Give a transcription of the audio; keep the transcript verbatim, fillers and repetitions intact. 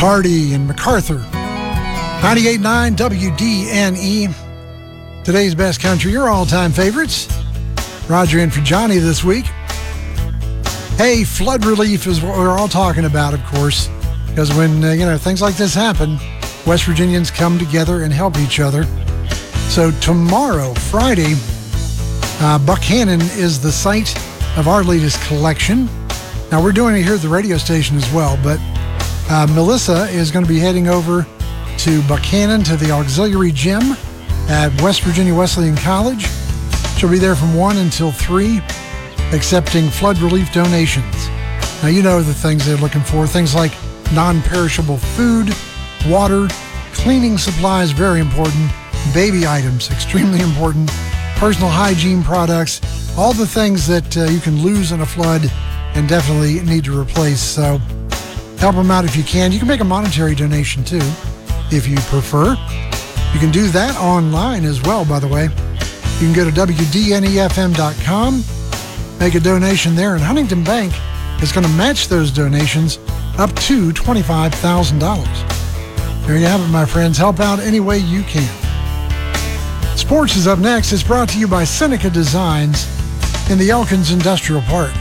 Hardy and MacArthur. ninety-eight point nine W D N E. Today's best country, your all-time favorites. Roger in for Johnny this week. Hey, flood relief is what we're all talking about, of course, because when, uh, you know, things like this happen, West Virginians come together and help each other. So tomorrow, Friday, uh, Buckhannon is the site of our latest collection. Now, we're doing it here at the radio station as well, but uh, Melissa is going to be heading over to Buckhannon to the auxiliary gym at West Virginia Wesleyan College. She'll be there from one until three, accepting flood relief donations. Now, you know the things they're looking for, things like non-perishable food, water, cleaning supplies, very important, baby items, extremely important, personal hygiene products, all the things that uh, you can lose in a flood and definitely need to replace. So help them out if you can. You can make a monetary donation too, if you prefer. You can do that online as well, by the way. You can go to W D N E F M dot com, make a donation there, and Huntington Bank is going to match those donations up to twenty-five thousand dollars. There you have it, my friends. Help out any way you can. Sports is up next. It's brought to you by Seneca Designs in the Elkins Industrial Park.